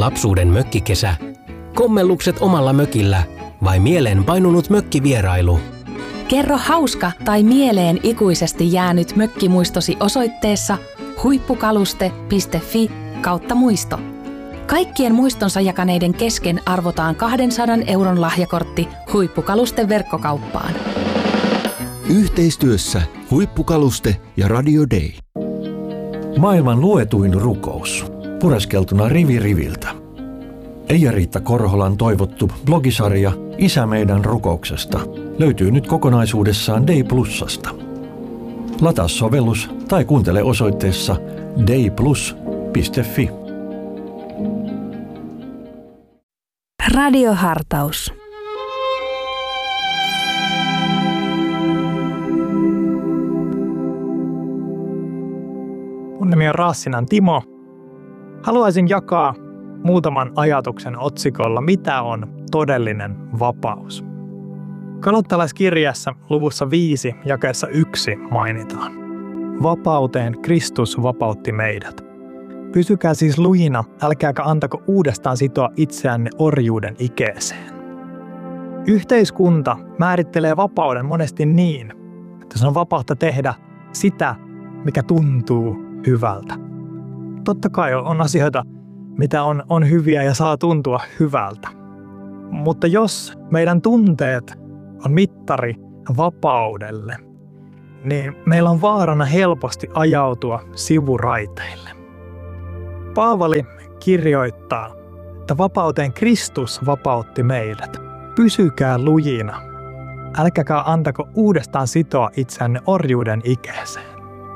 Lapsuuden mökkikesä, kommellukset omalla mökillä vai mieleen painunut mökkivierailu? Kerro hauska tai mieleen ikuisesti jäänyt mökkimuistosi osoitteessa huippukaluste.fi/muisto. Kaikkien muistonsa jakaneiden kesken arvotaan 200 € lahjakortti Huippukalusten verkkokauppaan. Yhteistyössä Huippukaluste ja Radio Day. Maailman luetuin rukous. Pureskeltuna rivi riviltä. Eija-Riitta Korholan toivottu blogisarja Isä meidän rukouksesta löytyy nyt kokonaisuudessaan Day Plusasta. Lataa sovellus tai kuuntele osoitteessa dayplus.fi. Radiohartaus. Mun nimi on Raassinan Timo. Haluaisin jakaa muutaman ajatuksen otsikolla, mitä on todellinen vapaus. Kolossalaiskirjassa luvussa 5 jakeessa 1 mainitaan. Vapauteen Kristus vapautti meidät. Pysykää siis lujina, älkääkä antako uudestaan sitoa itseänne orjuuden ikeeseen. Yhteiskunta määrittelee vapauden monesti niin, että se on vapautta tehdä sitä, mikä tuntuu hyvältä. Totta kai on asioita, mitä on hyviä ja saa tuntua hyvältä. Mutta jos meidän tunteet on mittari vapaudelle, niin meillä on vaarana helposti ajautua sivuraiteille. Paavali kirjoittaa, että vapauteen Kristus vapautti meidät. Pysykää lujina, älkääkä antako uudestaan sitoa itseänne orjuuden ikeeseen.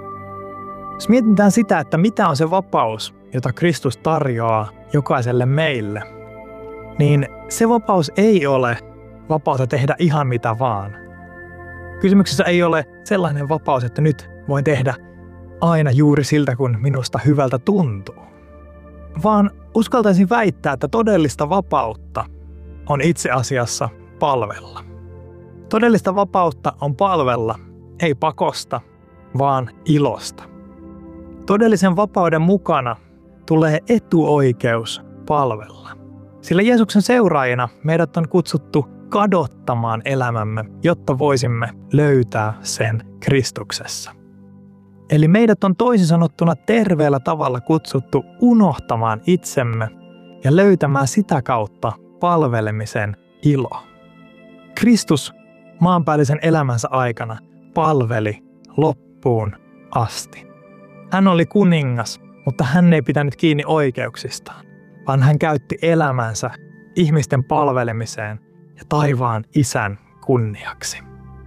Jos mietitään sitä, että mitä on se vapaus, jota Kristus tarjoaa jokaiselle meille, niin se vapaus ei ole vapautta tehdä ihan mitä vaan. Kysymyksessä ei ole sellainen vapaus, että nyt voin tehdä aina juuri siltä, kun minusta hyvältä tuntuu. Vaan uskaltaisin väittää, että todellista vapautta on itse asiassa palvella. Todellista vapautta on palvella, ei pakosta, vaan ilosta. Todellisen vapauden mukana tulee etuoikeus palvella. Sillä Jeesuksen seuraajina meidät on kutsuttu kadottamaan elämämme, jotta voisimme löytää sen Kristuksessa. Eli meidät on toisin sanottuna terveellä tavalla kutsuttu unohtamaan itsemme ja löytämään sitä kautta palvelemisen ilo. Kristus maanpäällisen elämänsä aikana palveli loppuun asti. Hän oli kuningas, mutta hän ei pitänyt kiinni oikeuksistaan, vaan hän käytti elämänsä ihmisten palvelemiseen ja taivaan Isän kunniaksi.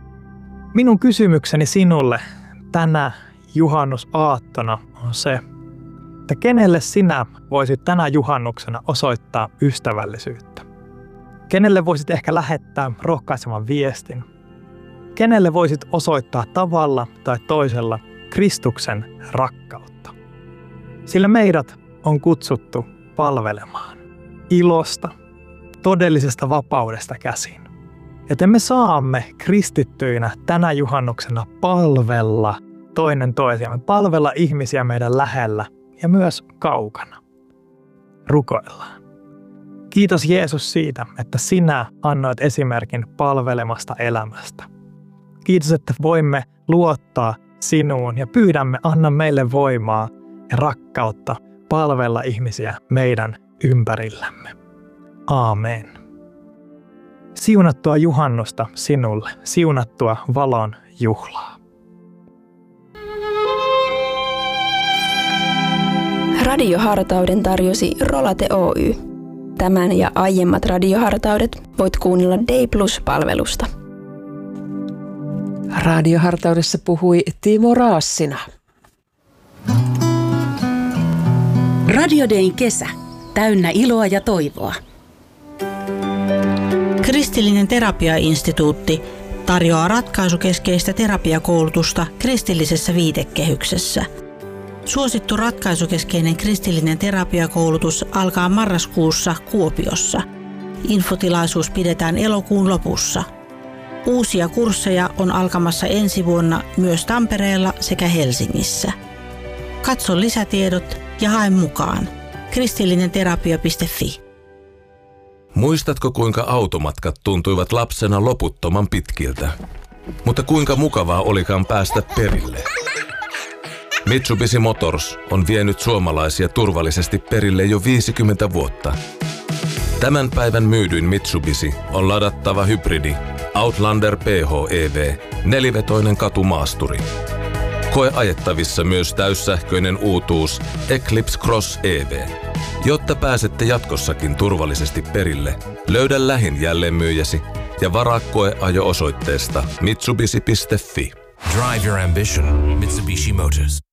Minun kysymykseni sinulle tänä juhannusaattona on se, että kenelle sinä voisit tänä juhannuksena osoittaa ystävällisyyttä? Kenelle voisit ehkä lähettää rohkaisevan viestin? Kenelle voisit osoittaa tavalla tai toisella Kristuksen rakkautta? Sillä meidät on kutsuttu palvelemaan ilosta, todellisesta vapaudesta käsin. Joten me saamme kristittyinä tänä juhannuksena palvella toinen toisiamme, palvella ihmisiä meidän lähellä ja myös kaukana. Rukoillaan. Kiitos Jeesus siitä, että sinä annoit esimerkin palvelemasta elämästä. Kiitos, että voimme luottaa sinuun ja pyydämme, anna meille voimaa ja rakkautta palvella ihmisiä meidän ympärillämme. Aamen. Siunattua juhannusta sinulle, siunattua valon juhlaa. Radiohartauden tarjosi Rolate Oy. Tämän ja aiemmat radiohartaudet voit kuunnella Day Plus-palvelusta. Radiohartaudessa puhui Timo Raassina. Radio Dayn kesä. Täynnä iloa ja toivoa. Kristillinen terapiainstituutti tarjoaa ratkaisukeskeistä terapiakoulutusta kristillisessä viitekehyksessä. Suosittu ratkaisukeskeinen kristillinen terapiakoulutus alkaa marraskuussa Kuopiossa. Infotilaisuus pidetään elokuun lopussa. Uusia kursseja on alkamassa ensi vuonna myös Tampereella sekä Helsingissä. Katso lisätiedot ja hae mukaan. kristillinenterapia.fi. Muistatko, kuinka automatkat tuntuivat lapsena loputtoman pitkiltä? Mutta kuinka mukavaa olikaan päästä perille? Mitsubishi Motors on vienyt suomalaisia turvallisesti perille jo 50 vuotta. Tämän päivän myydyin Mitsubishi on ladattava hybridi Outlander PHEV, nelivetoinen katumaasturi. Koe ajettavissa myös täyssähköinen uutuus Eclipse Cross EV. Jotta pääsette jatkossakin turvallisesti perille, löydä lähin jälleenmyyjäsi ja varaa koeajo osoitteesta mitsubishi.fi. Drive your ambition, Mitsubishi Motors.